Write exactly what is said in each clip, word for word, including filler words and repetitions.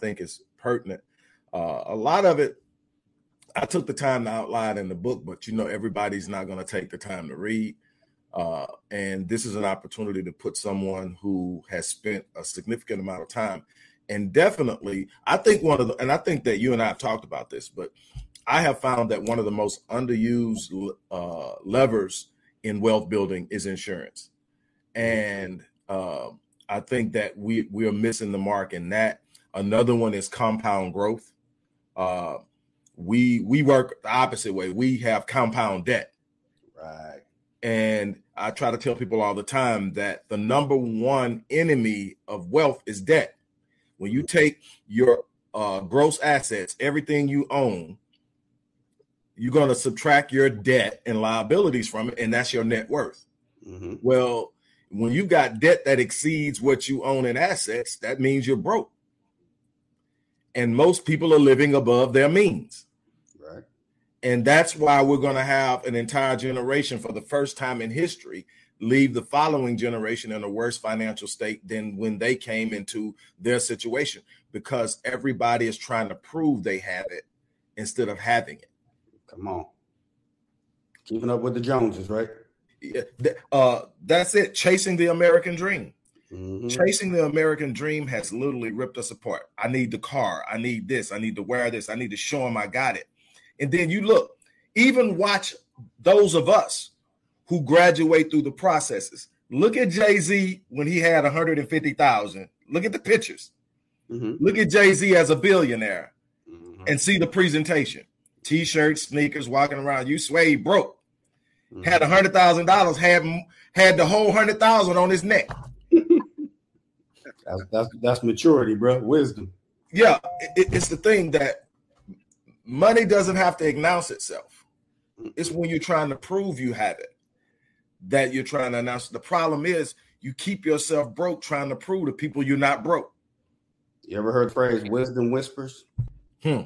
think is pertinent. Uh, a lot of it, I took the time to outline in the book, but you know, everybody's not going to take the time to read. Uh, and this is an opportunity to put someone who has spent a significant amount of time. And definitely, I think one of the, and I think that you and I have talked about this, but I have found that one of the most underused uh, levers in wealth building is insurance. And uh, I think that we, we are missing the mark in that. Another one is compound growth. Uh, we we work the opposite way. We have compound debt. Right. And I try to tell people all the time that the number one enemy of wealth is debt. When you take your uh, gross assets, everything you own, you're going to subtract your debt and liabilities from it, and that's your net worth. Mm-hmm. Well, when you've got debt that exceeds what you own in assets, that means you're broke. And most people are living above their means. Right. And that's why we're going to have an entire generation for the first time in history leave the following generation in a worse financial state than when they came into their situation, because everybody is trying to prove they have it instead of having it. Come on. Keeping up with the Joneses, right? Yeah, uh, that's it. Chasing the American dream. Mm-hmm. Chasing the American dream has literally ripped us apart. I need the car. I need this. I need to wear this. I need to show them I got it. And then you look, even watch those of us who graduate through the processes. Look at Jay-Z when he had one hundred fifty thousand. Look at the pictures. Mm-hmm. Look at Jay-Z as a billionaire Mm-hmm. and see the presentation. T-shirts, sneakers, walking around. You sway broke. Mm-hmm. Had one hundred thousand dollars, had, had the whole one hundred thousand dollars on his neck. That's, that's that's maturity, bro. Wisdom. Yeah, it, it's the thing that money doesn't have to announce itself. It's when you're trying to prove you have it that you're trying to announce. The problem is you keep yourself broke trying to prove to people you're not broke. You ever heard the phrase wisdom whispers? Hmm.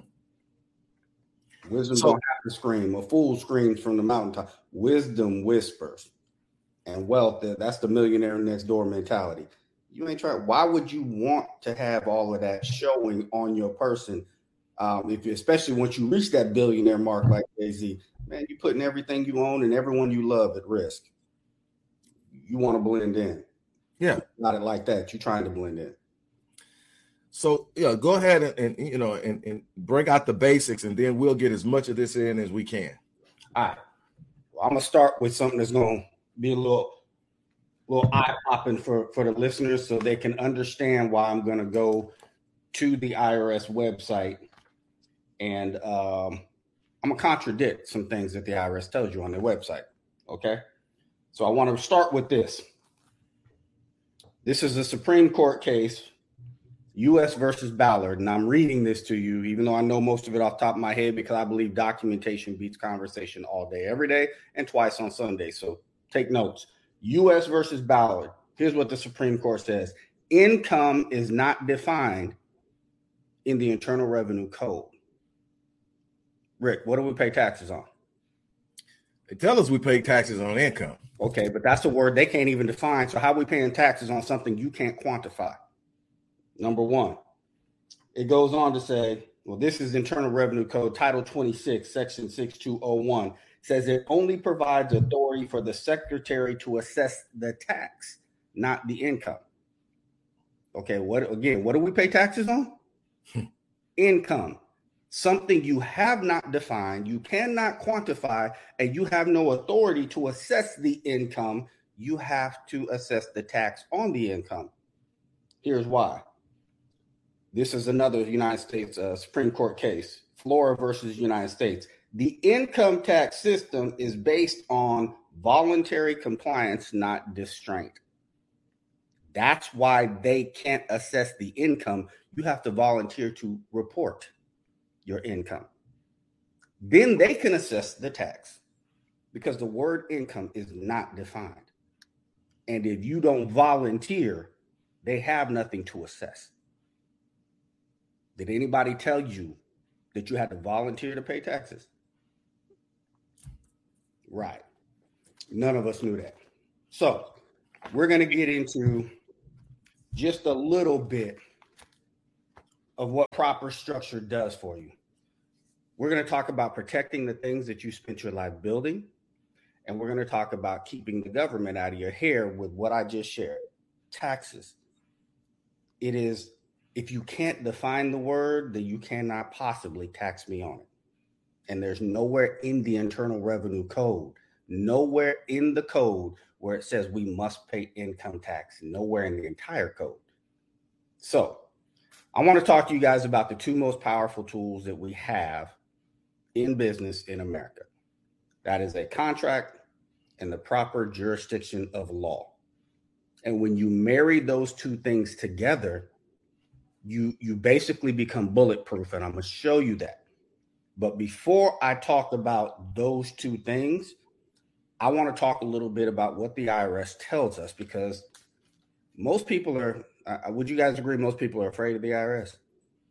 Wisdom So- don't have to scream. A fool screams from the mountaintop. Wisdom whispers. And wealth, that's the millionaire next door mentality. You ain't trying. Why would you want to have all of that showing on your person? Um, if you, especially once you reach that billionaire mark like Jay-Z, man, you're putting everything you own and everyone you love at risk. You want to blend in. Yeah. Not it like that. You're trying to blend in. So yeah, go ahead and, and you know and, and break out the basics, and then we'll get as much of this in as we can. All right. Well, I'm gonna start with something that's gonna be a little, little eye popping for for the listeners, so they can understand why I'm gonna go to the I R S website, and um, I'm gonna contradict some things that the I R S tells you on their website. Okay. So I want to start with this. This is a Supreme Court case, U S versus Ballard, and I'm reading this to you, even though I know most of it off the top of my head, because I believe documentation beats conversation all day, every day, and twice on Sunday. So take notes. U S versus Ballard. Here's what the Supreme Court says. Income is not defined in the Internal Revenue Code. Rick, what do we pay taxes on? They tell us we pay taxes on income. Okay, but that's a word they can't even define. So how are we paying taxes on something you can't quantify? Number one, it goes on to say, well, this is Internal Revenue Code, Title twenty-six, Section six two oh one, says it only provides authority for the secretary to assess the tax, not the income. Okay, what again, what do we pay taxes on? Income. Something you have not defined, you cannot quantify, and you have no authority to assess the income. You have to assess the tax on the income. Here's why. This is another United States uh, Supreme Court case, Flora versus United States. The income tax system is based on voluntary compliance, not distraint. That's why they can't assess the income. You have to volunteer to report your income. Then they can assess the tax, because the word income is not defined. And if you don't volunteer, they have nothing to assess. Did anybody tell you that you had to volunteer to pay taxes? Right. None of us knew that. So we're going to get into just a little bit of what proper structure does for you. We're going to talk about protecting the things that you spent your life building. And we're going to talk about keeping the government out of your hair with what I just shared. Taxes. It is, if you can't define the word, then you cannot possibly tax me on it. And there's nowhere in the Internal Revenue Code, nowhere in the code where it says we must pay income tax, nowhere in the entire code. So I want to talk to you guys about the two most powerful tools that we have in business in America. That is a contract and the proper jurisdiction of law. And when you marry those two things together, you, you basically become bulletproof. And I'm going to show you that. But before I talk about those two things, I want to talk a little bit about what the I R S tells us, because most people are, uh, would you guys agree most people are afraid of the I R S?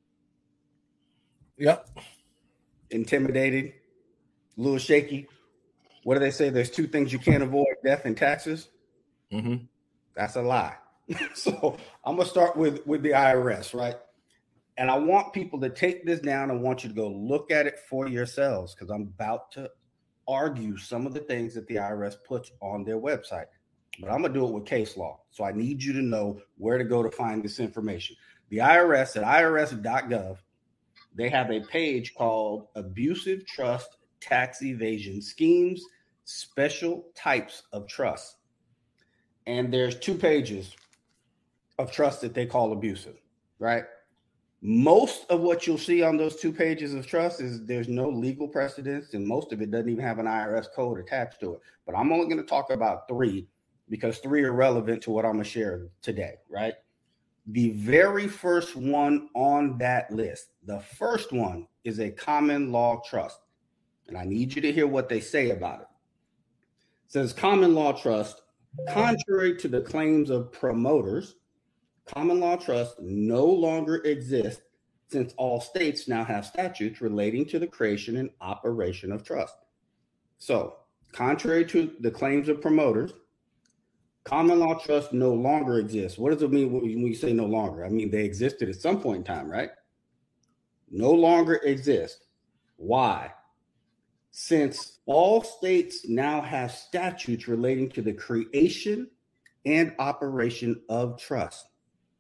Yep. Intimidated, a little shaky. What do they say? There's two things you can't avoid, death and taxes. Mm-hmm. That's a lie. So I'm going to start with, with the I R S, right? And I want people to take this down. I want you to go look at it for yourselves, because I'm about to argue some of the things that the I R S puts on their website. But I'm going to do it with case law. So I need you to know where to go to find this information. The I R S at I R S dot gov, they have a page called Abusive Trust Tax Evasion Schemes, Special Types of Trust. And there's two pages of trust that they call abusive, right? Most of what you'll see on those two pages of trust is there's no legal precedence, and most of it doesn't even have an I R S code attached to it. But I'm only going to talk about three, because three are relevant to what I'm going to share today, right? The very first one on that list, the first one is a common law trust. And I need you to hear what they say about it. It says common law trust, contrary to the claims of promoters, common law trust no longer exists since all states now have statutes relating to the creation and operation of trust. So, contrary to the claims of promoters, common law trust no longer exists. What does it mean when you say no longer? I mean, they existed at some point in time, right? No longer exist. Why? Since all states now have statutes relating to the creation and operation of trust.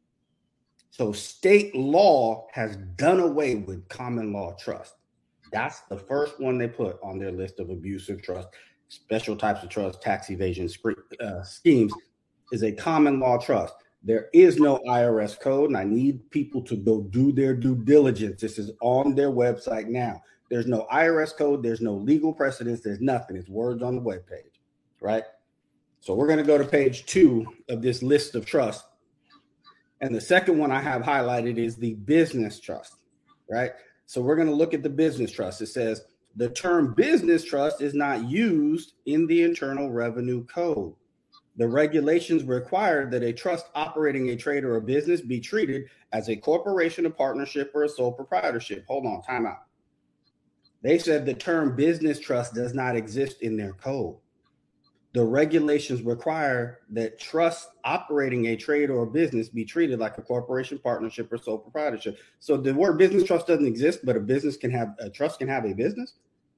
So state law has done away with common law trust. That's the first one they put on their list of abusive trust, special types of trust, tax evasion uh, schemes, is a common law trust. There is no I R S code, and I need people to go do their due diligence. This is on their website now. There's no I R S code. There's no legal precedence. There's nothing. It's words on the webpage, right? So we're going to go to page two of this list of trusts. And the second one I have highlighted is the business trust, right? So we're going to look at the business trust. It says the term business trust is not used in the Internal Revenue Code. The regulations require that a trust operating a trade or a business be treated as a corporation, a partnership, or a sole proprietorship. Hold on, time out. They said the term business trust does not exist in their code. The regulations require that trust operating a trade or a business be treated like a corporation, partnership, or sole proprietorship. So the word business trust doesn't exist, but a business can have, a trust can have a business.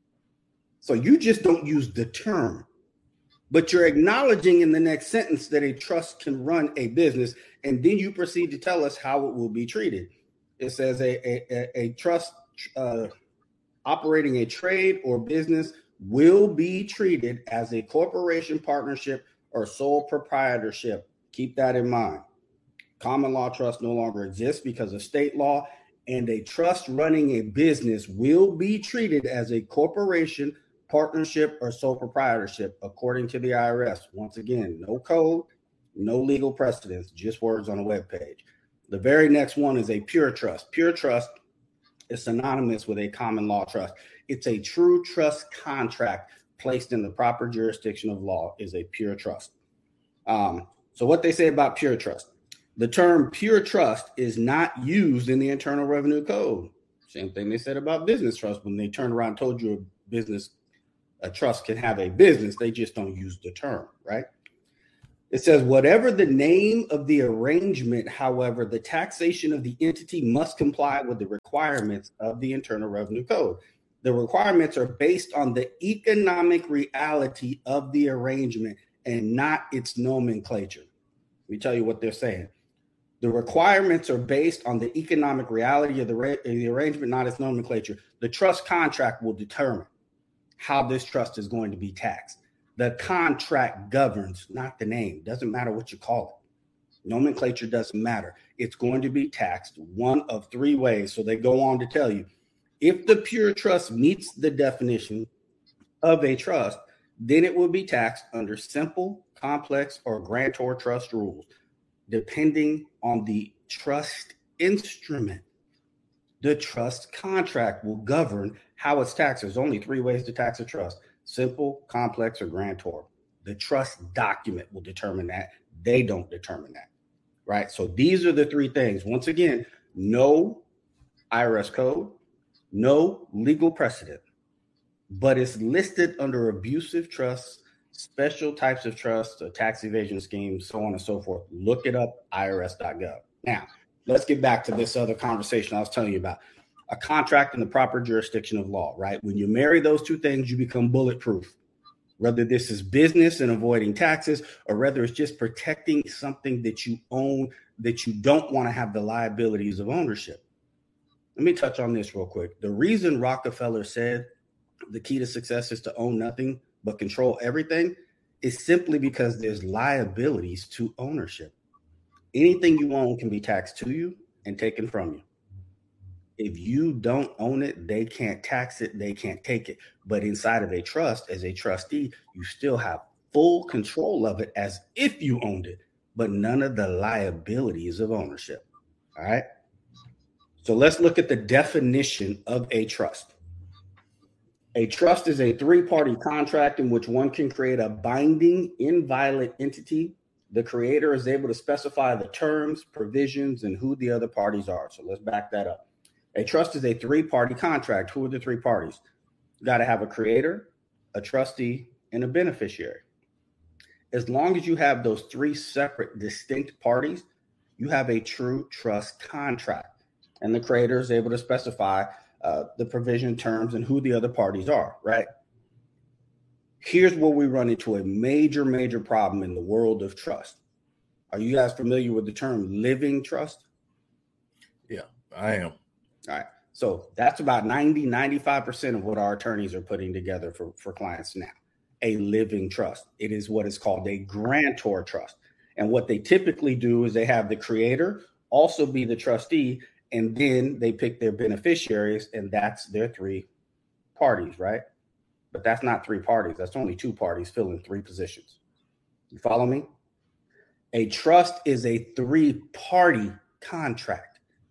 So you just don't use the term, but you're acknowledging in the next sentence that a trust can run a business, and then you proceed to tell us how it will be treated. It says a, a, a trust uh, operating a trade or business will be treated as a corporation, partnership, or sole proprietorship. Keep that in mind. Common law trust no longer exists because of state law, and a trust running a business will be treated as a corporation, partnership, or sole proprietorship, according to the I R S. Once again, no code, no legal precedence, just words on a webpage. The very next one is a pure trust. Pure trust is synonymous with a common law trust. It's a true trust contract placed in the proper jurisdiction of law is a pure trust. Um, so what they say about pure trust, the term pure trust is not used in the Internal Revenue Code. Same thing they said about business trust when they turned around and told you a business, a trust can have a business. They just don't use the term, right? It says, whatever the name of the arrangement, however, the taxation of the entity must comply with the requirements of the Internal Revenue Code. The requirements are based on the economic reality of the arrangement and not its nomenclature. Let me tell you what they're saying. The requirements are based on the economic reality of the, ra- of the arrangement, not its nomenclature. The trust contract will determine how this trust is going to be taxed. The contract governs, not the name. Doesn't matter what you call it. Nomenclature doesn't matter. It's going to be taxed one of three ways. So they go on to tell you, if the pure trust meets the definition of a trust, then it will be taxed under simple, complex, or grantor trust rules, depending on the trust instrument. The trust contract will govern how it's taxed. There's only three ways to tax a trust: simple, complex, or grantor. The trust document will determine that. They don't determine that, right? So these are the three things. Once again, no I R S code, no legal precedent, but it's listed under abusive trusts, special types of trusts, a tax evasion schemes, so on and so forth. Look it up, I R S dot gov. Now, let's get back to this other conversation I was telling you about. A contract in the proper jurisdiction of law, right? When you marry those two things, you become bulletproof. Whether this is business and avoiding taxes, or whether it's just protecting something that you own that you don't want to have the liabilities of ownership. Let me touch on this real quick. The reason Rockefeller said the key to success is to own nothing but control everything is simply because there's liabilities to ownership. Anything you own can be taxed to you and taken from you. If you don't own it, they can't tax it, they can't take it. But inside of a trust, as a trustee, you still have full control of it as if you owned it, but none of the liabilities of ownership. All right? So let's look at the definition of a trust. A trust is a three-party contract in which one can create a binding, inviolate entity. The creator is able to specify the terms, provisions, and who the other parties are. So let's back that up. A trust is a three-party contract. Who are the three parties? You got to have a creator, a trustee, and a beneficiary. As long as you have those three separate, distinct parties, you have a true trust contract. And the creator is able to specify uh, the provision, terms, and who the other parties are, right? Here's where we run into a major, major problem in the world of trust. Are you guys familiar with the term living trust? Yeah, I am. All right. So that's about ninety, ninety-five percent of what our attorneys are putting together for, for clients now. A living trust. It is what is called a grantor trust. And what they typically do is they have the creator also be the trustee, and then they pick their beneficiaries, and that's their three parties, right? But that's not three parties. That's only two parties filling three positions. You follow me? A trust is a three-party contract.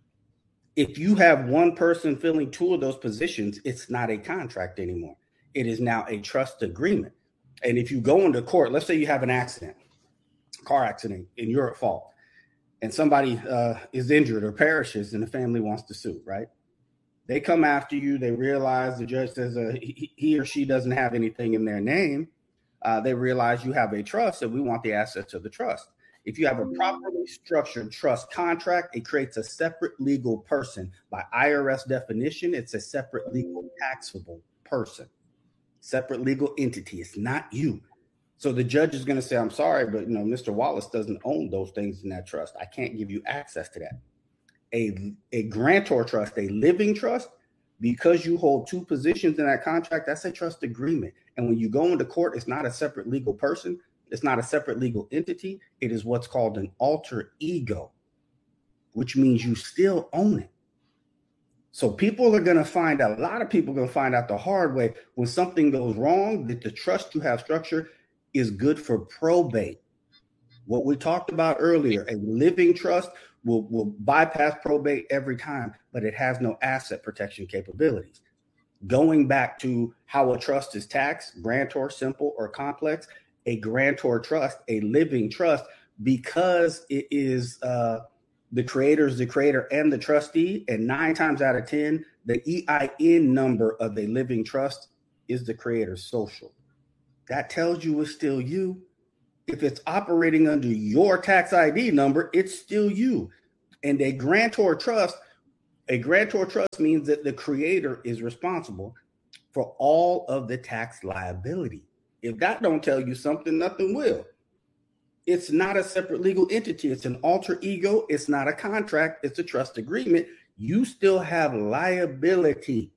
If you have one person filling two of those positions, it's not a contract anymore. It is now a trust agreement. And if you go into court, let's say you have an accident, car accident, and you're at fault, and somebody uh, is injured or perishes and the family wants to sue, right? They come after you. They realize the judge says uh, he, he or she doesn't have anything in their name. Uh, they realize you have a trust and we want the assets of the trust. If you have a properly structured trust contract, it creates a separate legal person. By I R S definition, it's a separate legal taxable person, separate legal entity. It's not you. So the judge is going to say, I'm sorry, but you know, Mister Wallace doesn't own those things in that trust. I can't give you access to that. A, a grantor trust, a living trust, because you hold two positions in that contract, that's a trust agreement. And when you go into court, it's not a separate legal person. It's not a separate legal entity. It is what's called an alter ego, which means you still own it. So people are going to find out, a lot of people are going to find out the hard way when something goes wrong, that the trust you have structured is good for probate. What we talked about earlier, a living trust will, will bypass probate every time, but it has no asset protection capabilities. Going back to how a trust is taxed, grantor, simple, or complex, a grantor trust, a living trust, because it is uh, the creator is the creator and the trustee, and nine times out of ten, the E I N number of a living trust is the creator's social. That tells you it's still you. If it's operating under your tax I D number, it's still you. And a grantor trust, a grantor trust means that the creator is responsible for all of the tax liability. If that don't tell you something, nothing will. It's not a separate legal entity. It's an alter ego. It's not a contract. It's a trust agreement. You still have liability,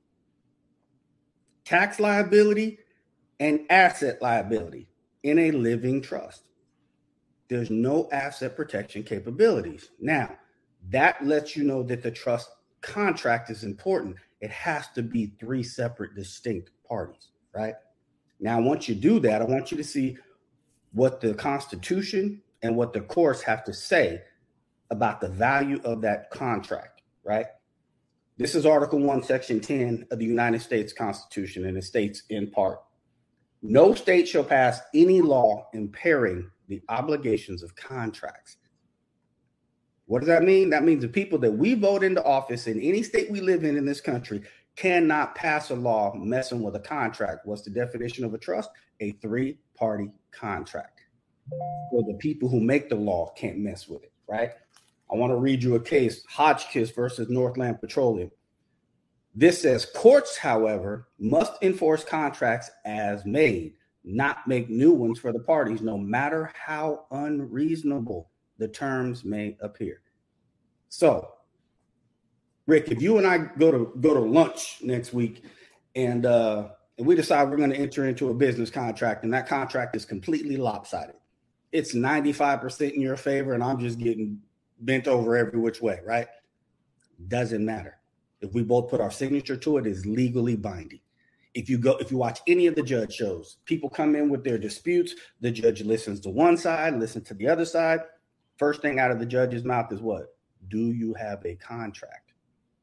tax liability and asset liability in a living trust. There's no asset protection capabilities. Now, that lets you know that the trust contract is important. It has to be three separate, distinct parties, right? Now, once you do that, I want you to see what the Constitution and what the courts have to say about the value of that contract, right? This is Article one, Section ten of the United States Constitution, and it states in part, no state shall pass any law impairing the obligations of contracts. What does that mean? That means the people that we vote into office in any state we live in in this country cannot pass a law messing with a contract. What's the definition of a trust? A three-party contract. So the people who make the law can't mess with it, right? I want to read you a case, Hotchkiss versus Northland Petroleum. This says, courts, however, must enforce contracts as made, not make new ones for the parties, no matter how unreasonable the terms may appear. So, Rick, if you and I go to go to lunch next week and uh, and we decide we're going to enter into a business contract and that contract is completely lopsided, it's ninety-five percent in your favor and I'm just getting bent over every which way, right? Doesn't matter. If we both put our signature to it, it's legally binding. If you go, if you watch any of the judge shows, people come in with their disputes. The judge listens to one side, listens to the other side. First thing out of the judge's mouth is what? Do you have a contract?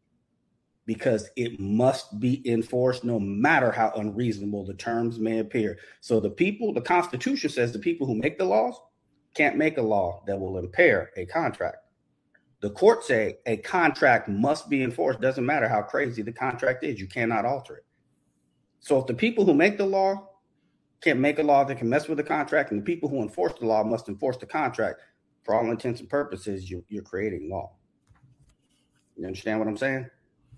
Because it must be enforced no matter how unreasonable the terms may appear. So the people, the Constitution says the people who make the laws can't make a law that will impair a contract. The courts say a contract must be enforced. Doesn't matter how crazy the contract is. You cannot alter it. So if the people who make the law can't make a law that can mess with the contract, and the people who enforce the law must enforce the contract, for all intents and purposes, you, you're creating law. You understand what I'm saying?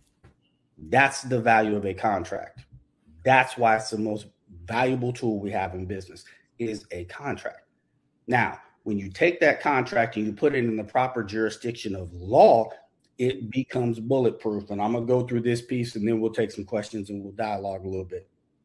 That's the value of a contract. That's why it's the most valuable tool we have in business is a contract. Now, when you take that contract and you put it in the proper jurisdiction of law, it becomes bulletproof. And I'm going to go through this piece and then we'll take some questions and we'll dialogue a little bit.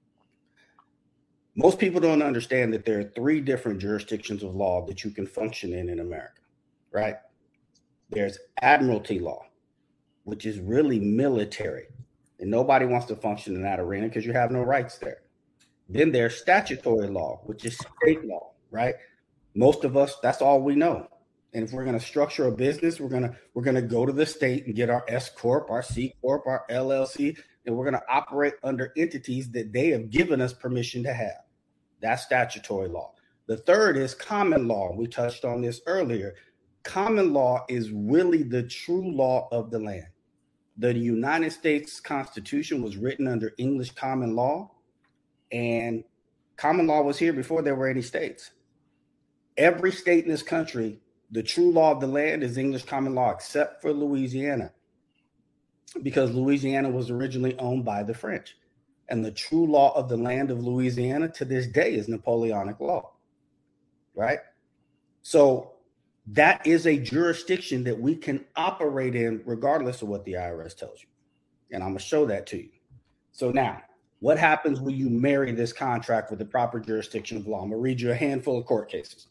Most people don't understand that there are three different jurisdictions of law that you can function in in America, right? There's admiralty law, which is really military. And nobody wants to function in that arena because you have no rights there. Then there's statutory law, which is state law, right? Most of us, that's all we know. And if we're going to structure a business, we're going to we're going to go to the state and get our S corp, our C corp, our L L C, and we're going to operate under entities that they have given us permission to have. That's statutory law. The third is common law. We touched on this earlier. Common law is really the true law of the land. The United States Constitution was written under English common law, and common law was here before there were any states. Every state in this country, the true law of the land is English common law, except for Louisiana, because Louisiana was originally owned by the French. And the true law of the land of Louisiana to this day is Napoleonic law, right? So that is a jurisdiction that we can operate in regardless of what the I R S tells you. And I'm going to show that to you. So now, what happens when you marry this contract with the proper jurisdiction of law? I'm going to read you a handful of court cases.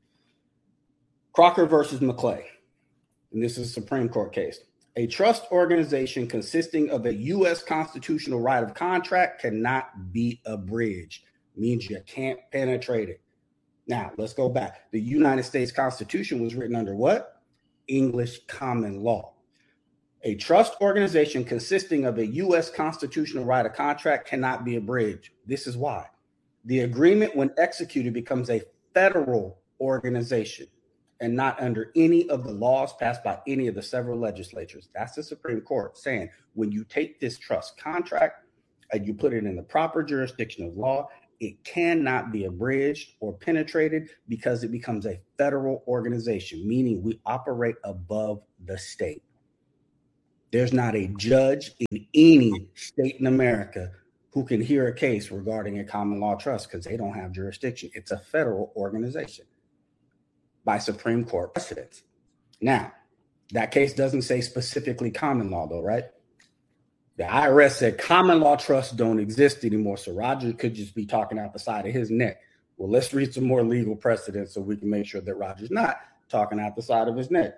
Crocker versus McClay. And this is a Supreme Court case. A trust organization consisting of a U S constitutional right of contract cannot be abridged. Means you can't penetrate it. Now, let's go back. The United States Constitution was written under what? English common law. A trust organization consisting of a U S constitutional right of contract cannot be abridged. This is why. The agreement, when executed, becomes a federal organization and not under any of the laws passed by any of the several legislatures. That's the Supreme Court saying when you take this trust contract and you put it in the proper jurisdiction of law, it cannot be abridged or penetrated because it becomes a federal organization, meaning we operate above the state. There's not a judge in any state in America who can hear a case regarding a common law trust because they don't have jurisdiction. It's a federal organization by Supreme Court precedents. Now, that case doesn't say specifically common law, though, right? The I R S said common law trusts don't exist anymore, so Roger could just be talking out the side of his neck. Well, let's read some more legal precedents so we can make sure that Roger's not talking out the side of his neck.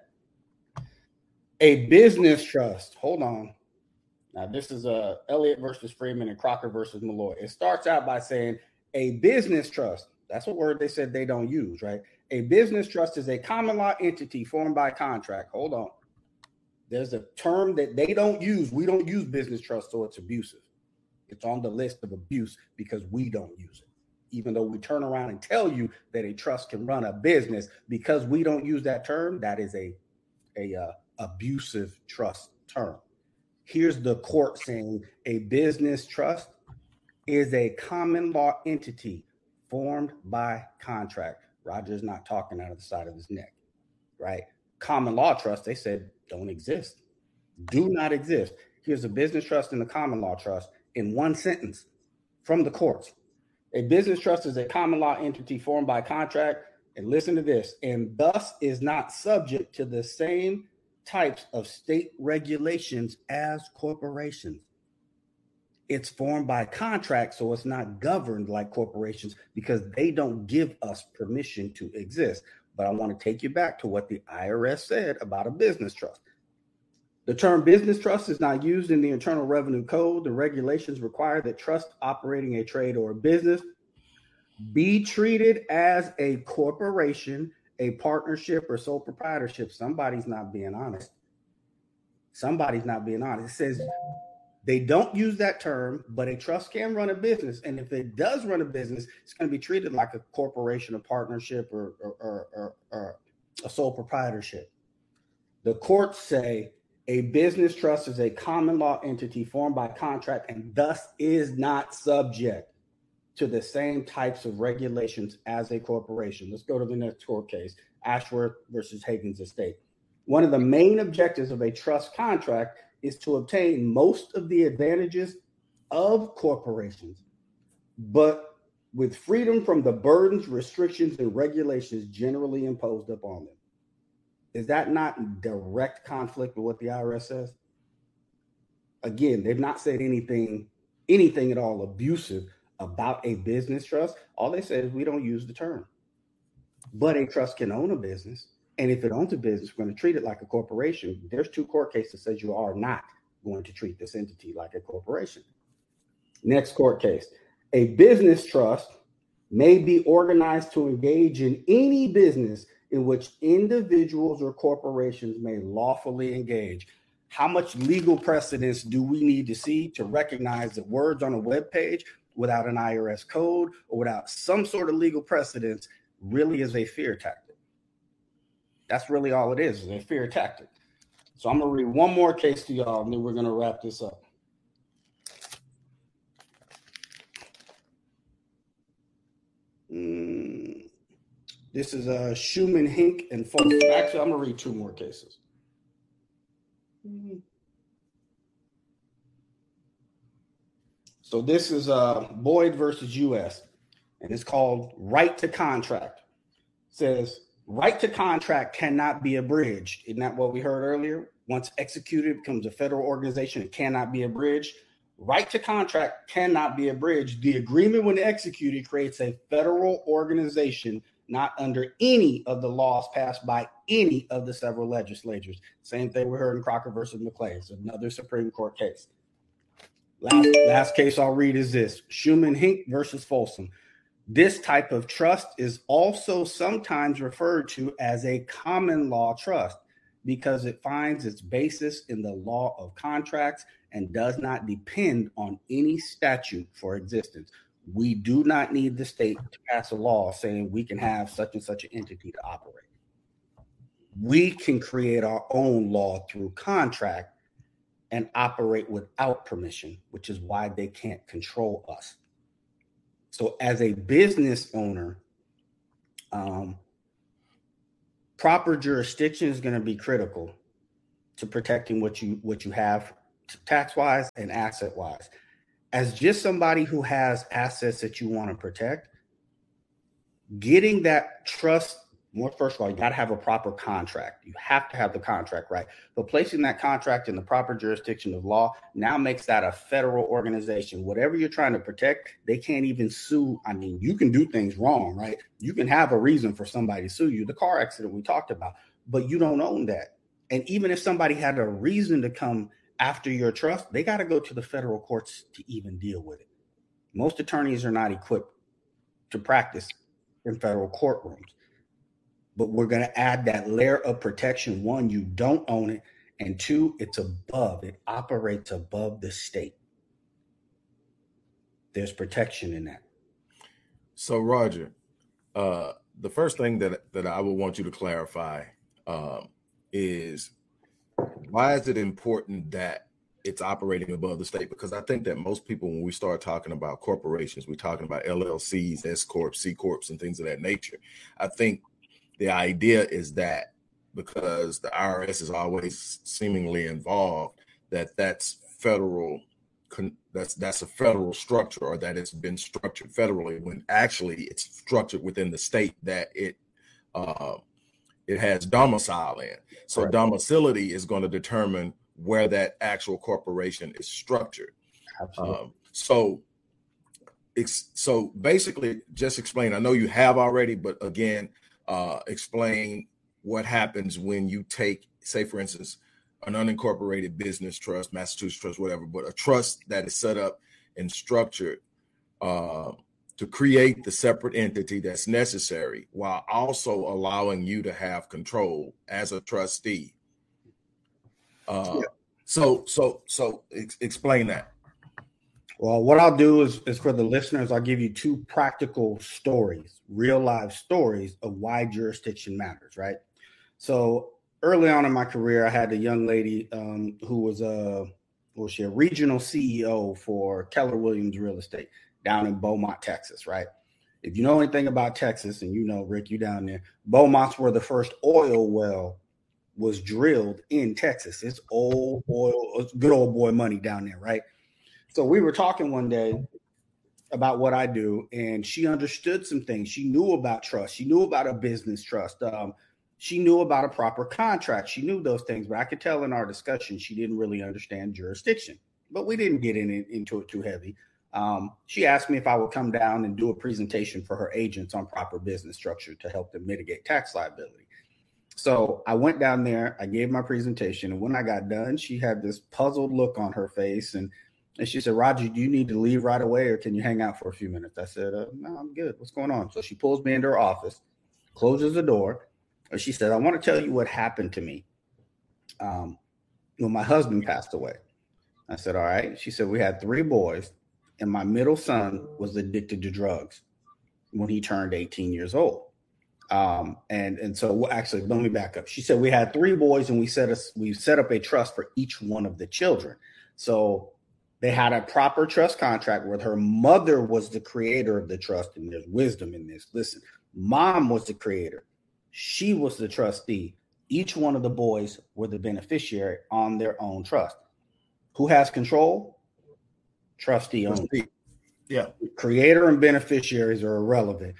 A business trust. Hold on. Now, this is uh, Elliott versus Freeman and Crocker versus Malloy. It starts out by saying a business trust. That's a word they said they don't use, right? A business trust is a common law entity formed by contract. Hold on. There's a term that they don't use. We don't use business trust, so it's abusive. It's on the list of abuse because we don't use it. Even though we turn around and tell you that a trust can run a business, because we don't use that term, that is a, a uh, abusive trust term. Here's the court saying a business trust is a common law entity formed by contract. Roger's not talking out of the side of his neck, right? Common law trust, they said, don't exist, do not exist. Here's a business trust and a common law trust in one sentence from the courts. A business trust is a common law entity formed by contract, and listen to this, and thus is not subject to the same types of state regulations as corporations. It's formed by contract, so it's not governed like corporations because they don't give us permission to exist. But I want to take you back to what the I R S said about a business trust. The term business trust is not used in the Internal Revenue Code. The regulations require that trust operating a trade or a business be treated as a corporation, a partnership, or sole proprietorship. Somebody's not being honest. Somebody's not being honest. It says they don't use that term, but a trust can run a business. And if it does run a business, it's going to be treated like a corporation, a partnership, or, or, or, or, or a sole proprietorship. The courts say a business trust is a common law entity formed by contract and thus is not subject to the same types of regulations as a corporation. Let's go to the next court case, Ashworth versus Hagen's Estate. One of the main objectives of a trust contract is to obtain most of the advantages of corporations, but with freedom from the burdens, restrictions, and regulations generally imposed upon them. Is that not in direct conflict with what the I R S says? Again, they've not said anything, anything at all abusive about a business trust. All they said is we don't use the term. But a trust can own a business. And if it owns a business, we're going to treat it like a corporation. There's two court cases that says you are not going to treat this entity like a corporation. Next court case. A business trust may be organized to engage in any business in which individuals or corporations may lawfully engage. How much legal precedence do we need to see to recognize that words on a web page without an I R S code or without some sort of legal precedence really is a fear tactic? That's really all it is, is a fear tactic. So I'm going to read one more case to y'all, and then we're going to wrap this up. Mm, this is uh, Schumann, Hink, and Folsom. Actually, I'm going to read two more cases. Mm. So this is uh, Boyd versus U S, and it's called Right to Contract. It says, right to contract cannot be abridged. Isn't that what we heard earlier? Once executed, it becomes a federal organization. It cannot be abridged. Right to contract cannot be abridged. The agreement, when executed, creates a federal organization not under any of the laws passed by any of the several legislatures. Same thing we heard in Crocker versus McClay. It's another Supreme Court case. Last, last case I'll read is this. Schumann, Hink versus Folsom. This type of trust is also sometimes referred to as a common law trust because it finds its basis in the law of contracts and does not depend on any statute for existence. We do not need the state to pass a law saying we can have such and such an entity to operate. We can create our own law through contract and operate without permission, which is why they can't control us. So as a business owner, um, proper jurisdiction is going to be critical to protecting what you what you have tax-wise and asset-wise. As just somebody who has assets that you want to protect, getting that trust, well, first of all, you got to have a proper contract. You have to have the contract, right? But placing that contract in the proper jurisdiction of law now makes that a federal organization. Whatever you're trying to protect, they can't even sue. I mean, you can do things wrong, right? You can have a reason for somebody to sue you. The car accident we talked about, but you don't own that. And even if somebody had a reason to come after your trust, they got to go to the federal courts to even deal with it. Most attorneys are not equipped to practice in federal courtrooms. But we're going to add that layer of protection. One, you don't own it. And two, it's above. It operates above the state. There's protection in that. So, Roger, uh, the first thing that, that I would want you to clarify um, is why is it important that it's operating above the state? Because I think that most people, when we start talking about corporations, we're talking about L L Cs, S Corps, C Corps, and things of that nature. I think the idea is that because the I R S is always seemingly involved, that that's federal, that's that's a federal structure, or that it's been structured federally, when actually it's structured within the state that it uh, it has domicile in. So right. Domicility is going to determine where that actual corporation is structured. Um, so it's so basically just explain. I know you have already, but again. Uh, explain what happens when you take, say, for instance, an unincorporated business trust, Massachusetts trust, whatever, but a trust that is set up and structured uh, to create the separate entity that's necessary while also allowing you to have control as a trustee. Uh, yeah. So, so, so ex- explain that. Well, what I'll do is, is for the listeners, I'll give you two practical stories, real life stories of why jurisdiction matters, right? So early on in my career, I had a young lady um, who was a, was she a regional C E O for Keller Williams Real Estate down in Beaumont, Texas, right? If you know anything about Texas, and you know, Rick, you down there, Beaumont's where the first oil well was drilled in Texas. It's old oil, it's good old boy money down there, right? So we were talking one day about what I do, and she understood some things. She knew about trust. She knew about a business trust. Um, she knew about a proper contract. She knew those things, but I could tell in our discussion she didn't really understand jurisdiction. But we didn't get in, into it too heavy. Um, she asked me if I would come down and do a presentation for her agents on proper business structure to help them mitigate tax liability. So I went down there. I gave my presentation, and when I got done, she had this puzzled look on her face, and And she said, Roger, do you need to leave right away, or can you hang out for a few minutes? I said, uh, no, I'm good. What's going on? So she pulls me into her office, closes the door, and she said, I want to tell you what happened to me um, when my husband passed away. I said, all right. She said, we had three boys, and my middle son was addicted to drugs when he turned eighteen years old. Um, and, and so actually, let me back up. She said, we had three boys, and we set us, we set up a trust for each one of the children. So they had a proper trust contract where her mother was the creator of the trust, and there's wisdom in this. Listen, mom was the creator. She was the trustee. Each one of the boys were the beneficiary on their own trust. Who has control? Trustee only. Yeah. Creator and beneficiaries are irrelevant.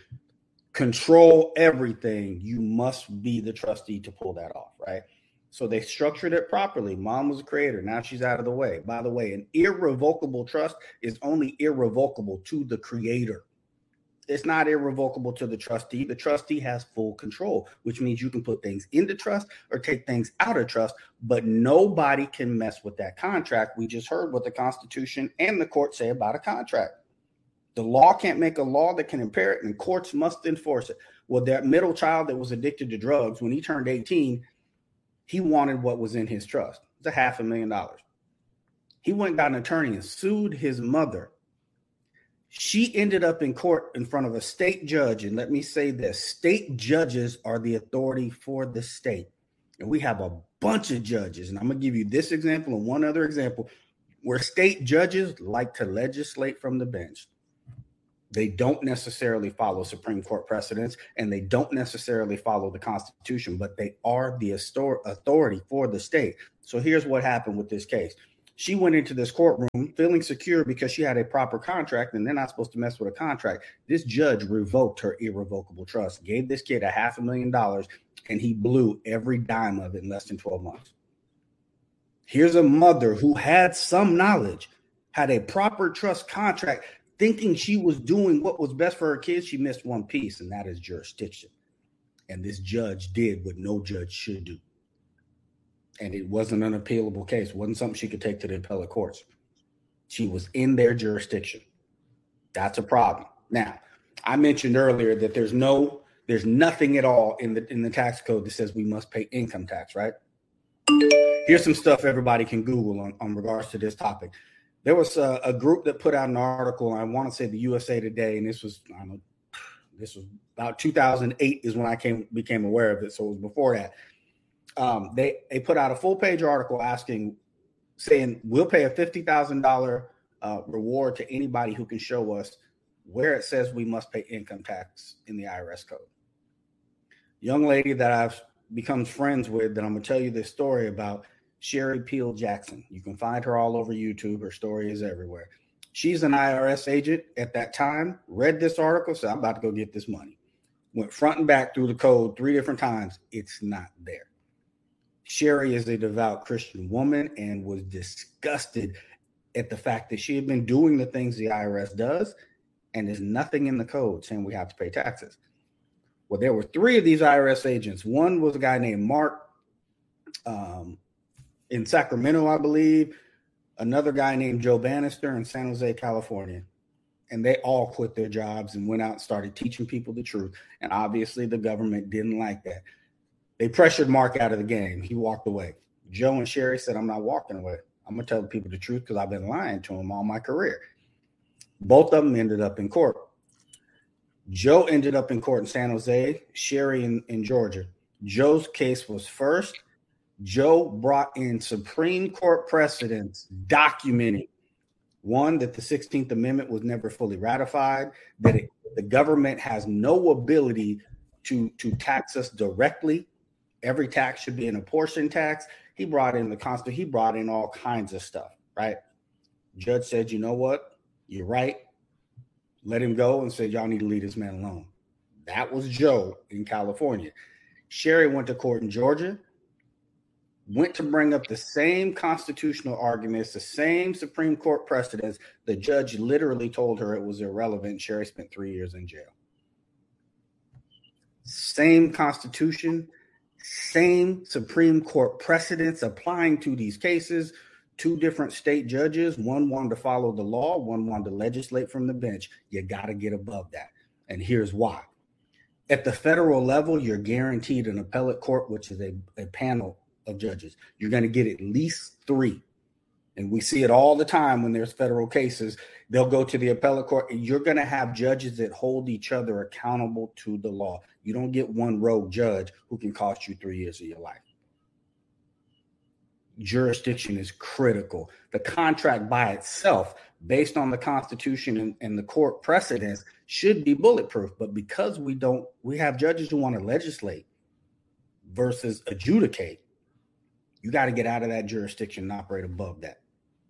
Control everything. You must be the trustee to pull that off, right? So they structured it properly. Mom was a creator. Now she's out of the way. By the way, an irrevocable trust is only irrevocable to the creator. It's not irrevocable to the trustee. The trustee has full control, which means you can put things into trust or take things out of trust, but nobody can mess with that contract. We just heard what the Constitution and the court say about a contract. The law can't make a law that can impair it, and courts must enforce it. Well, that middle child that was addicted to drugs, when he turned eighteen, he wanted what was in his trust. It's a half a million dollars. He went and got an attorney and sued his mother. She ended up in court in front of a state judge. And let me say this, state judges are the authority for the state. And we have a bunch of judges. And I'm going to give you this example and one other example where state judges like to legislate from the bench. They don't necessarily follow Supreme Court precedents, and they don't necessarily follow the Constitution, but they are the authority for the state. So here's what happened with this case. She went into this courtroom feeling secure because she had a proper contract, and they're not supposed to mess with a contract. This judge revoked her irrevocable trust, gave this kid a half a million dollars, and he blew every dime of it in less than twelve months. Here's a mother who had some knowledge, had a proper trust contract, thinking she was doing what was best for her kids. She missed one piece, and that is jurisdiction. And this judge did what no judge should do. And it wasn't an appealable case. It wasn't something she could take to the appellate courts. She was in their jurisdiction. That's a problem. Now, I mentioned earlier that there's no, there's nothing at all in the in the tax code that says we must pay income tax, right? Here's some stuff everybody can Google on, on regards to this topic. There was a, a group that put out an article, I want to say the U S A Today, and this was, I don't know, this was about two thousand eight is when I came became aware of it, so it was before that. Um, they, they put out a full-page article asking, saying, we'll pay a fifty thousand dollars uh, reward to anybody who can show us where it says we must pay income tax in the I R S code. Young lady that I've become friends with, that I'm going to tell you this story about, Sherry Peel Jackson. You can find her all over YouTube. Her story is everywhere. She's an I R S agent at that time, read this article, said, I'm about to go get this money. Went front and back through the code three different times. It's not there. Sherry is a devout Christian woman and was disgusted at the fact that she had been doing the things the I R S does, and there's nothing in the code saying we have to pay taxes. Well, there were three of these I R S agents. One was a guy named Mark um, in Sacramento, I believe. Another guy named Joe Bannister in San Jose, California. And they all quit their jobs and went out and started teaching people the truth. And obviously the government didn't like that. They pressured Mark out of the game. He walked away. Joe and Sherry said, I'm not walking away. I'm going to tell the people the truth because I've been lying to them all my career. Both of them ended up in court. Joe ended up in court in San Jose, Sherry in, in Georgia. Joe's case was first. Joe brought in Supreme Court precedents documenting, one, that the sixteenth Amendment was never fully ratified, that it, the government has no ability to, to tax us directly. Every tax should be an apportioned tax. He brought in the Constitution. He brought in all kinds of stuff, right? Judge said, you know what? You're right. Let him go, and said, y'all need to leave this man alone. That was Joe in California. Sherry went to court in Georgia, went to bring up the same constitutional arguments, the same Supreme Court precedents. The judge literally told her it was irrelevant. Sherry spent three years in jail. Same Constitution, same Supreme Court precedents applying to these cases. Two different state judges. One wanted to follow the law. One wanted to legislate from the bench. You got to get above that. And here's why. At the federal level, you're guaranteed an appellate court, which is a, a panel of judges. You're going to get at least three. And we see it all the time when there's federal cases. They'll go to the appellate court, and you're going to have judges that hold each other accountable to the law. You don't get one rogue judge who can cost you three years of your life. Jurisdiction is critical. The contract by itself, based on the Constitution and, and the court precedents, should be bulletproof. But because we don't, we have judges who want to legislate versus adjudicate. You got to get out of that jurisdiction and operate above that.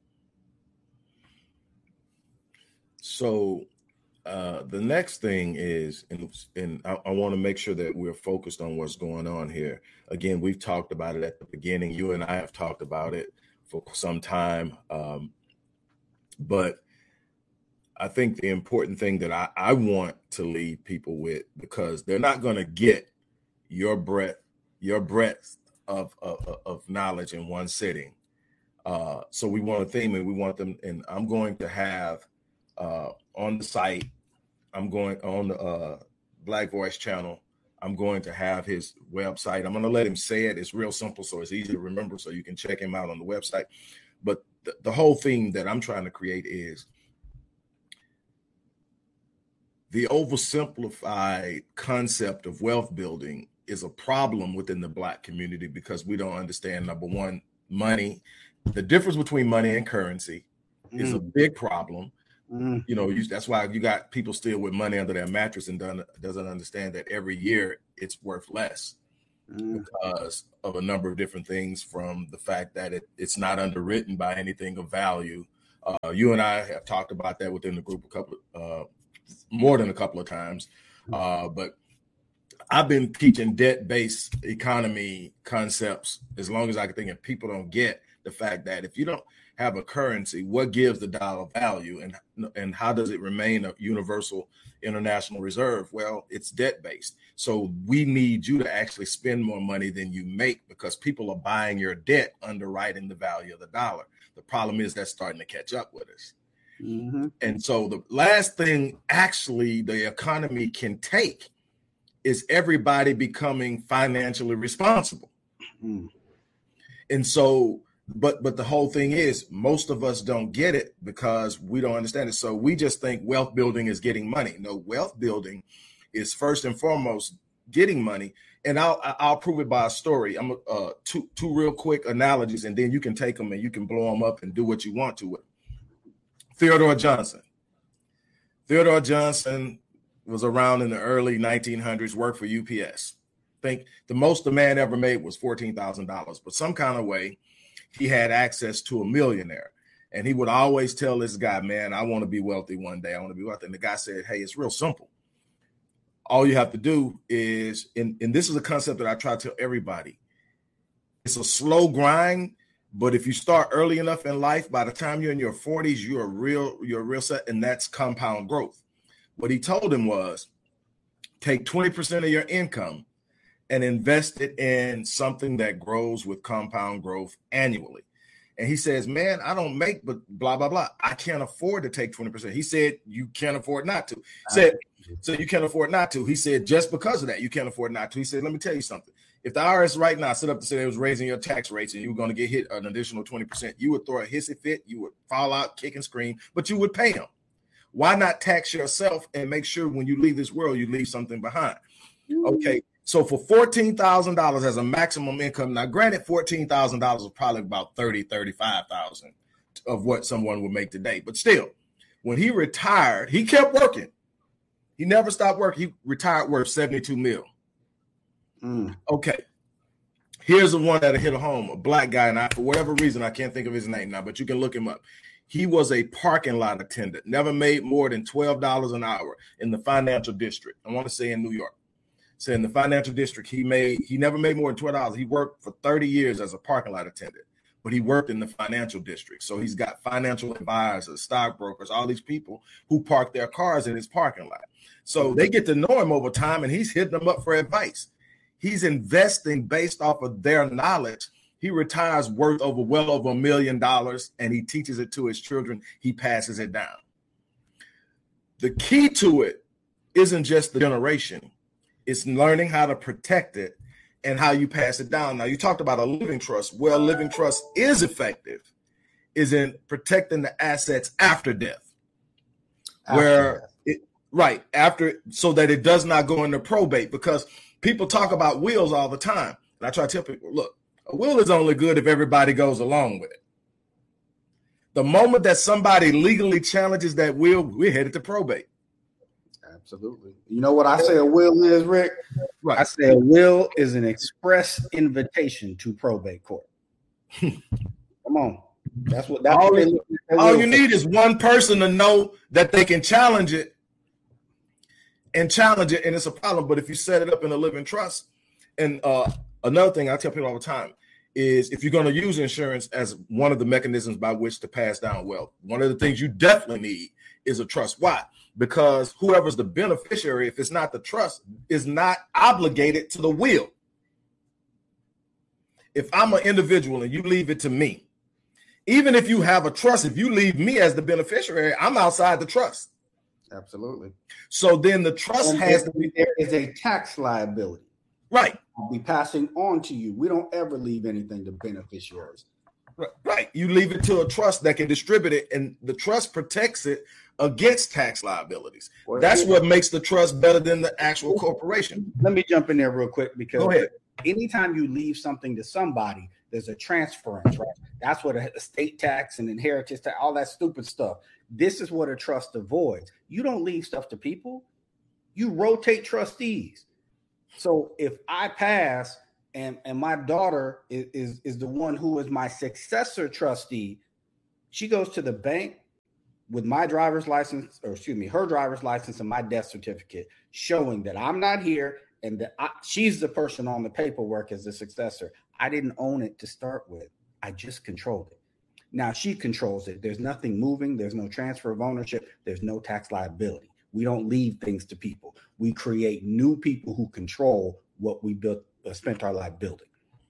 So uh, the next thing is, and, and I, I want to make sure that we're focused on what's going on here. Again, we've talked about it at the beginning. You and I have talked about it for some time. Um, but I think the important thing that I, I want to leave people with, because they're not going to get your breadth, your breadth of, of, of knowledge in one sitting. Uh, so we want a theme, and we want them, and I'm going to have uh, on the site, I'm going on the uh, Black Voice channel, I'm going to have his website. I'm going to let him say it. It's real simple, so it's easy to remember, so you can check him out on the website. But the, the whole theme that I'm trying to create is the oversimplified concept of wealth building is a problem within the Black community, because we don't understand, number one, money. The difference between money and currency mm. is a big problem. Mm. You know, you, that's why you got people still with money under their mattress and done, doesn't understand that every year it's worth less mm. because of a number of different things, from the fact that it, it's not underwritten by anything of value. Uh, you and I have talked about that within the group a couple of, uh, more than a couple of times. Uh, but I've been teaching debt-based economy concepts as long as I can think, and people don't get the fact that if you don't have a currency, what gives the dollar value, and and how does it remain a universal international reserve? Well, it's debt-based. So we need you to actually spend more money than you make, because people are buying your debt, underwriting the value of the dollar. The problem is that's starting to catch up with us. Mm-hmm. And so the last thing actually the economy can take is everybody becoming financially responsible. Mm. And so, but but the whole thing is, most of us don't get it because we don't understand it. So we just think wealth building is getting money. No, wealth building is first and foremost getting money. And I'll I'll prove it by a story. I'm uh, two two real quick analogies, and then you can take them and you can blow them up and do what you want to with them. Theodore Johnson. Theodore Johnson was around in the early nineteen hundreds, worked for U P S. I think the most the man ever made was fourteen thousand dollars, but some kind of way he had access to a millionaire. And he would always tell this guy, man, I want to be wealthy one day. I want to be wealthy. And the guy said, hey, it's real simple. All you have to do is, and, and this is a concept that I try to tell everybody, it's a slow grind. But if you start early enough in life, by the time you're in your forties, you're a real, you're a real set, and that's compound growth. What he told him was, take twenty percent of your income and invest it in something that grows with compound growth annually. And he says, man, I don't make, but blah, blah, blah. I can't afford to take twenty percent. He said, you can't afford not to. He said, so you can't afford not to. He said, just because of that, you can't afford not to. He said, let me tell you something. If the I R S right now set up to say it was raising your tax rates and you were going to get hit an additional twenty percent, you would throw a hissy fit, you would fall out, kick and scream, but you would pay them. Why not tax yourself and make sure when you leave this world, you leave something behind? Okay, so for fourteen thousand dollars as a maximum income, now granted, fourteen thousand dollars is probably about thirty, thirty-five thousand of what someone would make today. But still, when he retired, he kept working. He never stopped working. He retired worth seventy-two mil. Mm. Okay. Here's the one that hit a home, a black guy, and I, for whatever reason, I can't think of his name now, but you can look him up. He was a parking lot attendant, never made more than twelve dollars an hour in the financial district. I want to say in New York. So in the financial district, he made, he never made more than twelve dollars. He worked for thirty years as a parking lot attendant, but he worked in the financial district. So he's got financial advisors, stockbrokers, all these people who park their cars in his parking lot. So they get to know him over time, and he's hitting them up for advice. He's investing based off of their knowledge. He retires worth over well over a million dollars, and he teaches it to his children. He passes it down. The key to it isn't just the generation. It's learning how to protect it and how you pass it down. Now, you talked about a living trust. Well, living trust is effective, is in protecting the assets after death. After where death. It, right, after, so that it does not go into probate, because people talk about wills all the time. And I try to tell people, look, a will is only good if everybody goes along with it. The moment that somebody legally challenges that will, we're headed to probate. Absolutely. You know what I say a will is, Rick? Right. I say a will is an express invitation to probate court. Come on. That's what that's all, what it, all you need is one person to know that they can challenge it and challenge it, and it's a problem. But if you set it up in a living trust, and uh, another thing I tell people all the time is, if you're going to use insurance as one of the mechanisms by which to pass down wealth, one of the things you definitely need is a trust. Why? Because whoever's the beneficiary, if it's not the trust, is not obligated to the will. If I'm an individual and you leave it to me, even if you have a trust, if you leave me as the beneficiary, I'm outside the trust. Absolutely. So then the trust and has to be. There is a tax liability. Right. I'll be passing on to you. We don't ever leave anything to beneficiaries. Right. You leave it to a trust that can distribute it, and the trust protects it against tax liabilities. Well, That's yeah. what makes the trust better than the actual corporation. Let me jump in there real quick, because anytime you leave something to somebody, There's a transference, right? That's what a estate tax and inheritance tax, all that stupid stuff. This is what a trust avoids. You don't leave stuff to people. You rotate trustees. So if I pass and, and my daughter is, is, is the one who is my successor trustee, she goes to the bank with my driver's license, or excuse me, her driver's license and my death certificate, showing that I'm not here and that I, she's the person on the paperwork as the successor. I didn't own it to start with. I just controlled it. Now she controls it. There's nothing moving. There's no transfer of ownership. There's no tax liability. We don't leave things to people. We create new people who control what we built, uh, spent our life building.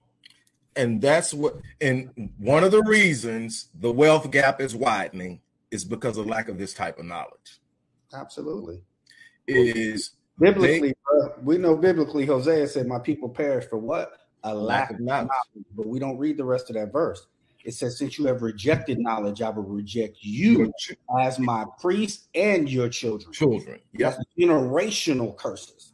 And that's what, and one of the reasons the wealth gap is widening is because of lack of this type of knowledge. Absolutely. Is biblically, they, uh, we know biblically, Hosea said, my people perish for what? A lack, lack of knowledge. knowledge. But we don't read the rest of that verse. It says, since you have rejected knowledge, I will reject you as my priest and your children. Children. Yes. Generational curses.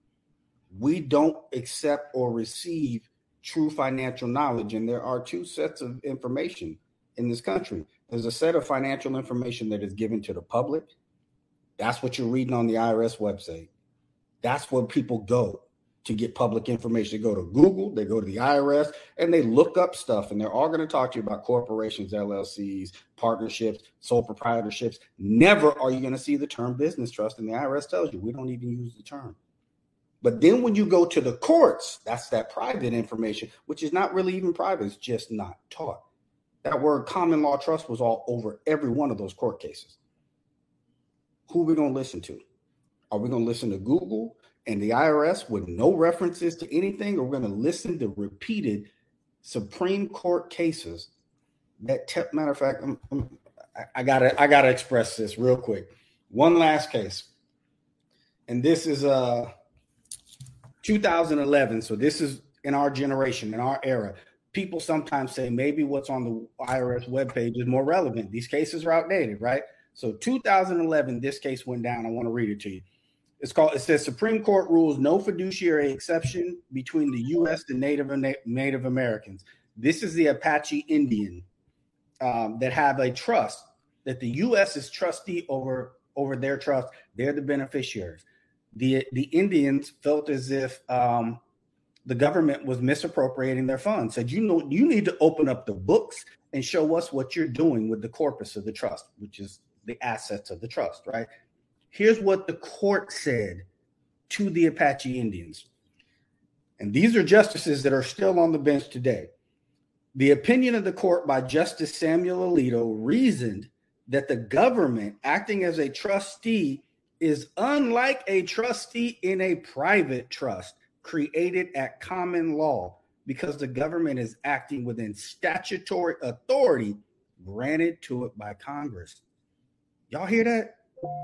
We don't accept or receive true financial knowledge. And there are two sets of information in this country. There's a set of financial information that is given to the public. That's what you're reading on the I R S website. That's where people go to get public information. They go to Google, they go to the I R S, and they look up stuff. And they're all going to talk to you about corporations, L L Cs, partnerships, sole proprietorships. Never are you going to see the term business trust. And the I R S tells you we don't even use the term. But then when you go to the courts, that's that private information, which is not really even private. It's just not taught. That word common law trust was all over every one of those court cases. Who are we going to listen to? Are we going to listen to Google and the I R S with no references to anything? Or we're going to listen to repeated Supreme Court cases that, te- matter of fact, I'm, I'm, I gotta, I gotta express this real quick. One last case. And this is uh, two thousand eleven. So this is in our generation, in our era. People sometimes say maybe what's on the I R S webpage is more relevant. These cases are outdated, right? So two thousand eleven, this case went down. I want to read it to you. It's called, it says Supreme Court rules no fiduciary exception between the U S and Native and Native Americans. This is the Apache Indian um, that have a trust that the U S is trustee over, over their trust. They're the beneficiaries. The, the Indians felt as if um, the government was misappropriating their funds, said, you know, you need to open up the books and show us what you're doing with the corpus of the trust, which is the assets of the trust, right? Here's what the court said to the Apache Indians. And these are justices that are still on the bench today. The opinion of the court by Justice Samuel Alito reasoned that the government acting as a trustee is unlike a trustee in a private trust created at common law because the government is acting within statutory authority granted to it by Congress. Y'all hear that?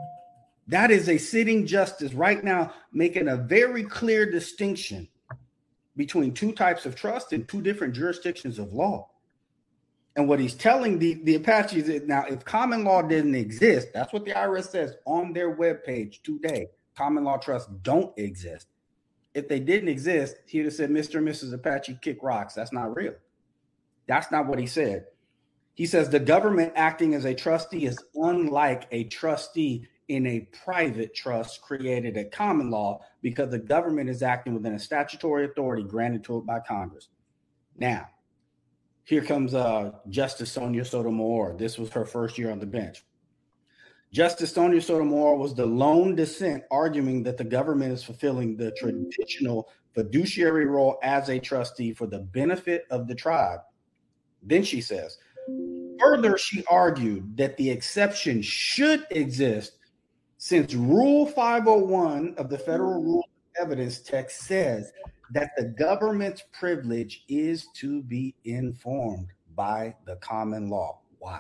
That is a sitting justice right now making a very clear distinction between two types of trust and two different jurisdictions of law. And what he's telling the, the Apaches is now, if common law didn't exist, that's what the I R S says on their webpage today. Common law trusts don't exist. If they didn't exist, he would have said, Mister and Missus Apache, kick rocks. That's not real. That's not what he said. He says the government acting as a trustee is unlike a trustee in a private trust created at common law because the government is acting within a statutory authority granted to it by Congress. Now, here comes uh, Justice Sonia Sotomayor. This was her first year on the bench. Justice Sonia Sotomayor was the lone dissent arguing that the government is fulfilling the traditional fiduciary role as a trustee for the benefit of the tribe. Then she says, further, she argued that the exception should exist since Rule five oh one of the Federal Rule of Evidence text says that the government's privilege is to be informed by the common law. Why?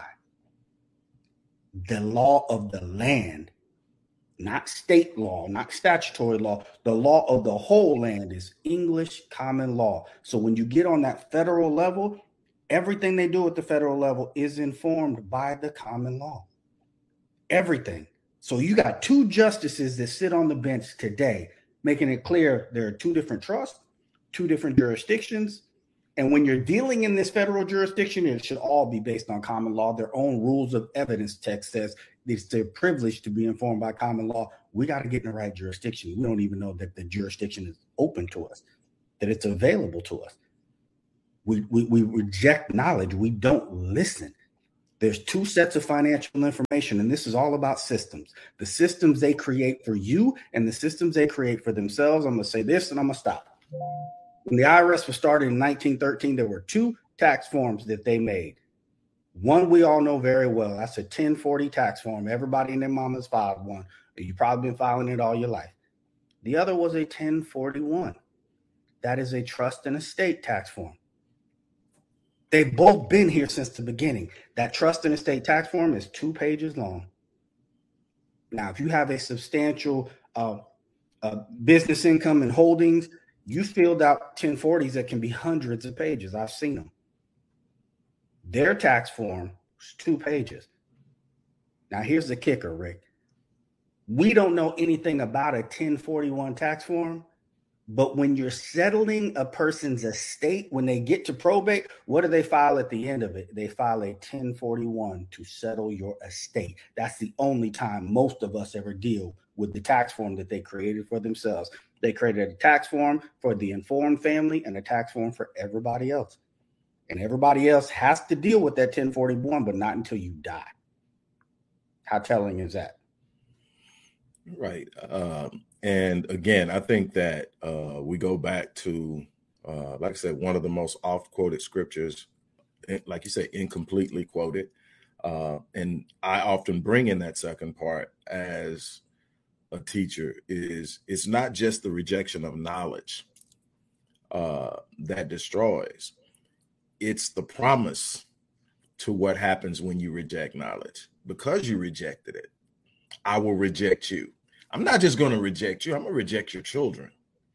The law of the land, not state law, not statutory law. The law of the whole land is English common law. So when you get on that federal level, everything they do at the federal level is informed by the common law. Everything. So you got two justices that sit on the bench today, making it clear there are two different trusts, two different jurisdictions, And when you're dealing in this federal jurisdiction, it should all be based on common law. Their own rules of evidence text says it's their privilege to be informed by common law. We got to get in the right jurisdiction. We don't even know that the jurisdiction is open to us, that it's available to us. We, we, we reject knowledge. We don't listen. There's two sets of financial information, and this is all about systems. The systems they create for you and the systems they create for themselves. I'm going to say this and I'm going to stop. When the I R S was started in nineteen thirteen, there were two tax forms that they made. One we all know very well. That's a ten forty tax form. Everybody and their mama's filed one. You've probably been filing it all your life. The other was a ten forty-one. That is a trust and estate tax form. They've both been here since the beginning. That trust and estate tax form is two pages long. Now, if you have a substantial uh, uh, business income and holdings, you filled out ten forties that can be hundreds of pages. I've seen them. Their tax form is two pages. Now, here's the kicker, Rick. We don't know anything about a ten forty-one tax form, but when you're settling a person's estate, when they get to probate, what do they file at the end of it? They file a ten forty-one to settle your estate. That's the only time most of us ever deal with the tax form that they created for themselves. They created a tax form for the informed family and a tax form for everybody else. And everybody else has to deal with that ten forty-one, but not until you die. How telling is that? Right. Um, and again, I think that uh, we go back to, uh, like I said, one of the most oft quoted scriptures, like you say, incompletely quoted. Uh, and I often bring in that second part as a teacher is it's not just the rejection of knowledge uh, that destroys. It's the promise to what happens when you reject knowledge. Because you rejected it, I will reject you. I'm not just going to reject you. I'm going to reject your children.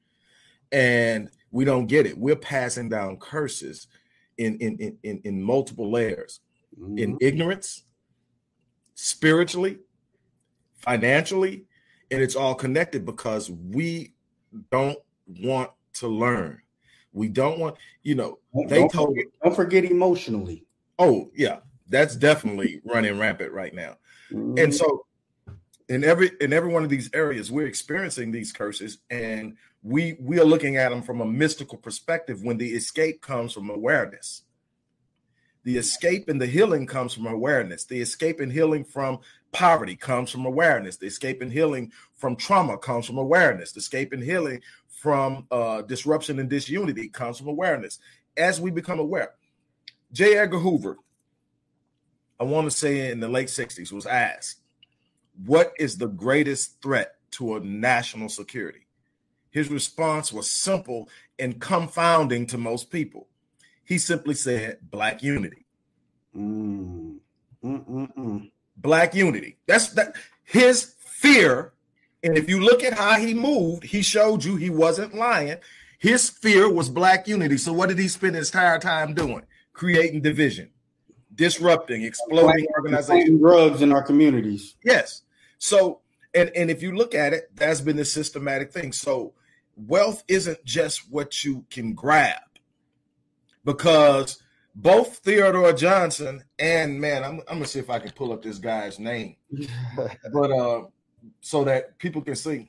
And we don't get it. We're passing down curses in, in, in, in multiple layers, mm-hmm. in ignorance, spiritually, financially, and it's all connected because we don't want to learn. We don't want, you know, they don't told forget, don't forget emotionally. Oh, yeah, that's definitely running rampant right now. Mm-hmm. And so in every in every one of these areas, we're experiencing these curses, and we we are looking at them from a mystical perspective when the escape comes from awareness. The escape and the healing comes from awareness. The escape and healing from poverty comes from awareness. The escape and healing from trauma comes from awareness. The escape and healing from uh, disruption and disunity comes from awareness. As we become aware, J. Edgar Hoover, I want to say in the late sixties, was asked, what is the greatest threat to a national security? His response was simple and confounding to most people. He simply said, Black unity. Mm. Mm-mm-mm. Black unity. That's that. His fear, and if you look at how he moved, he showed you he wasn't lying. His fear was Black unity. So what did he spend his entire time doing? Creating division, disrupting, exploding organizations. Drugs in our communities. Yes. So, and, and if you look at it, that's been the systematic thing. So wealth isn't just what you can grab. Because both Theodore Johnson and, man, I'm, I'm going to see if I can pull up this guy's name. but uh, so that people can see.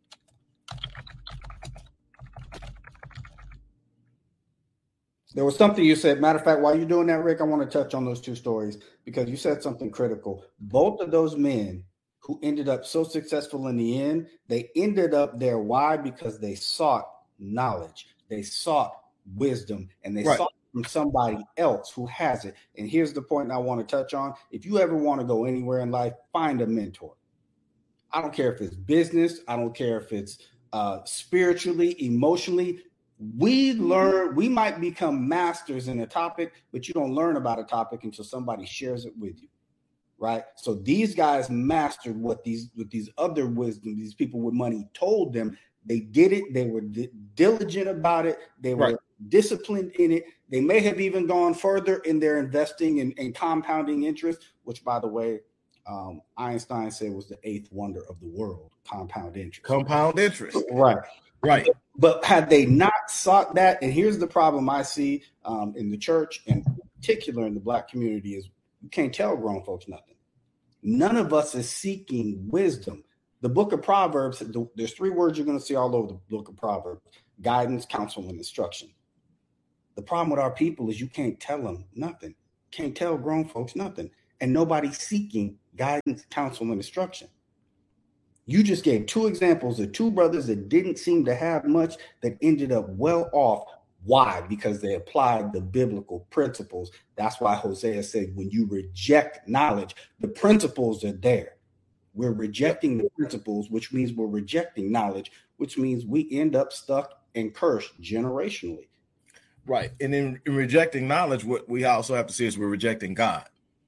There was something you said. Matter of fact, while you're doing that, Rick, I want to touch on those two stories because you said something critical. Both of those men who ended up so successful in the end, they ended up there. Why? Because they sought knowledge. They sought wisdom, and they right. sought from somebody else who has it. And here's the point I want to touch on. If you ever want to go anywhere in life, find a mentor. I don't care if it's business. I don't care if it's uh, spiritually, emotionally. We learn, we might become masters in a topic, but you don't learn about a topic until somebody shares it with you. Right. So these guys mastered what these with these other wisdom, these people with money told them. They did it. They were di- diligent about it. They were right. disciplined in it. They may have even gone further in their investing and, and compounding interest, which, by the way, um, Einstein said was the eighth wonder of the world, compound interest. Compound interest. Right. Right. But had they not sought that. And here's the problem I see um, in the church, and in particular in the Black community, is you can't tell grown folks nothing. None of us is seeking wisdom. The book of Proverbs, there's three words you're going to see all over the book of Proverbs: guidance, counsel, and instruction. The problem with our people is you can't tell them nothing. Can't tell grown folks nothing. And nobody's seeking guidance, counsel, and instruction. You just gave two examples of two brothers that didn't seem to have much that ended up well off. Why? Because they applied the biblical principles. That's why Hosea said, when you reject knowledge, the principles are there. We're rejecting the principles, which means we're rejecting knowledge, which means we end up stuck and cursed generationally. Right. And in, in rejecting knowledge, what we also have to see is we're rejecting God.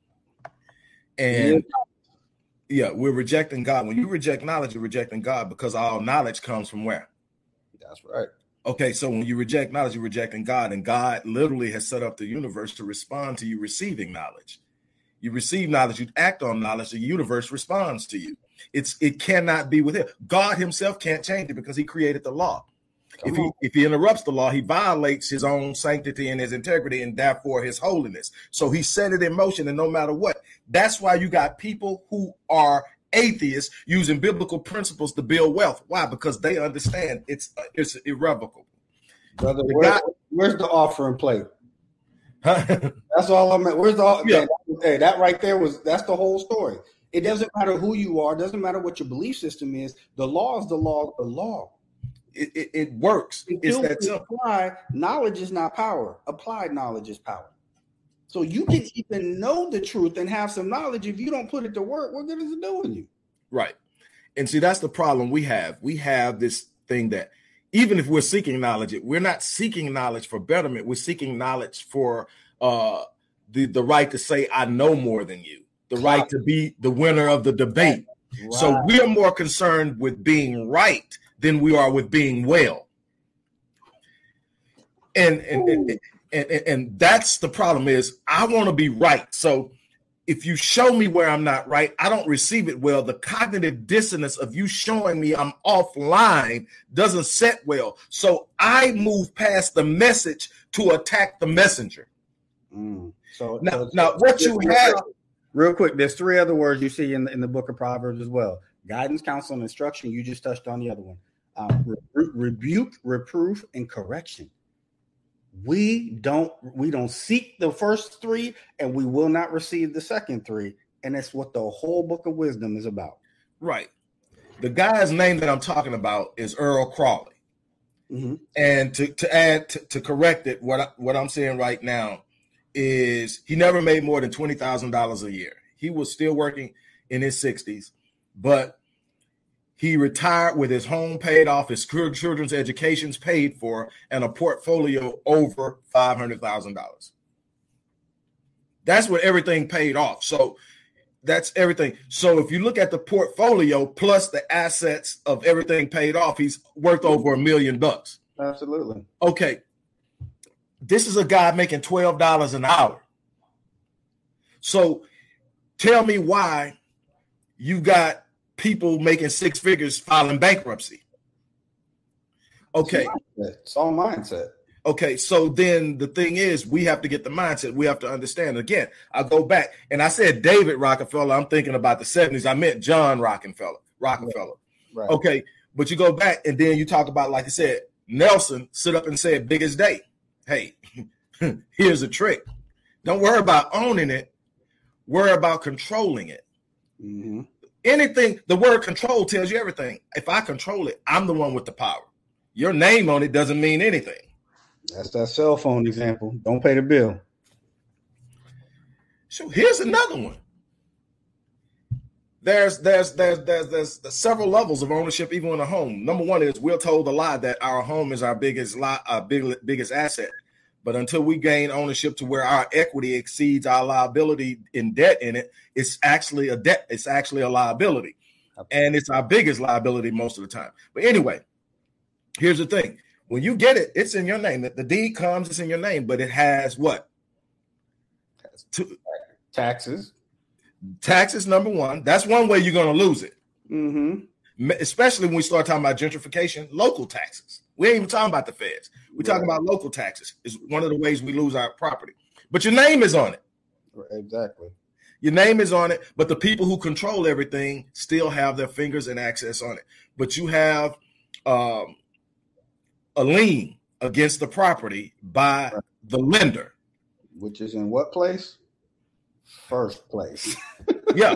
And yeah. yeah, we're rejecting God. When you reject knowledge, you're rejecting God, because all knowledge comes from where? That's right. Okay, so when you reject knowledge, you're rejecting God, and God literally has set up the universe to respond to you receiving knowledge. You receive knowledge, you act on knowledge, the universe responds to you. It's it cannot be with him. God himself can't change it because he created the law. If he if he interrupts the law, he violates his own sanctity and his integrity, and therefore his holiness. So he set it in motion, and no matter what. That's why you got people who are atheists using biblical principles to build wealth. Why? Because they understand it's it's irrevocable. Brother, where, God, where's the offering plate? That's all I'm at. Where's the yeah. Hey, that right there was that's the whole story. It doesn't matter who you are, doesn't matter what your belief system is. The law is the law is the law. It, it, it works. It's that simple. Apply, knowledge is not power. Applied knowledge is power. So you can even know the truth and have some knowledge. If you don't put it to work, what good is it doing you? Right. And see, that's the problem we have. We have this thing that even if we're seeking knowledge, we're not seeking knowledge for betterment. We're seeking knowledge for uh, the, the right to say, I know more than you, the right to be the winner of the debate. Right. So we are more concerned with being right than we are with being well. And, and, and, and, and that's the problem is I want to be right. So if you show me where I'm not right, I don't receive it well. The cognitive dissonance of you showing me I'm offline doesn't set well. So I move past the message to attack the messenger. Mm. So now, so, now what you have, real quick, there's three other words you see in the, in the book of Proverbs as well. Guidance, counsel, and instruction. You just touched on the other one. Um, re- rebuke, reproof, and correction. We don't we don't seek the first three, and we will not receive the second three. And that's what the whole book of wisdom is about. Right. The guy's name that I'm talking about is Earl Crawley. Mm-hmm. And to, to add to, to correct it, what I, what I'm saying right now is he never made more than twenty thousand dollars a year. He was still working in his sixties, but he retired with his home paid off, his children's educations paid for, and a portfolio over five hundred thousand dollars. That's what everything paid off. So that's everything. So if you look at the portfolio plus the assets of everything paid off, he's worth over a million bucks. Absolutely. Okay. This is a guy making twelve dollars an hour. So tell me why you got people making six figures filing bankruptcy. Okay. It's all mindset. Okay. So then the thing is, we have to get the mindset. We have to understand. Again, I go back and I said David Rockefeller. I'm thinking about the seventies. I meant John Rockefeller. Rockefeller. Right. Okay. But you go back and then you talk about, like I said, Nelson stood up and said, biggest day. Hey, here's a trick. Don't worry about owning it. Worry about controlling it. Mm-hmm. Anything, the word control tells you everything. If I control it, I'm the one with the power. Your name on it doesn't mean anything. That's that cell phone example. Don't pay the bill. So here's another one. There's there's there's there's there's, there's several levels of ownership, even in a home. Number one is we're told a lie that our home is our biggest lie, our big, biggest asset. But until we gain ownership to where our equity exceeds our liability in debt in it, it's actually a debt. It's actually a liability. And it's our biggest liability most of the time. But anyway, here's the thing. When you get it, it's in your name. The deed comes, it's in your name, but it has what? To, taxes. Taxes, number one. That's one way you're going to lose it. Mm-hmm. especially when we start talking about gentrification, local taxes. We ain't even talking about the feds. We're right. talking about local taxes. Is one of the ways we lose our property. But your name is on it. Exactly. Your name is on it, but the people who control everything still have their fingers and access on it. But you have um, a lien against the property by right. the lender. Which is in what place? First place. Yeah.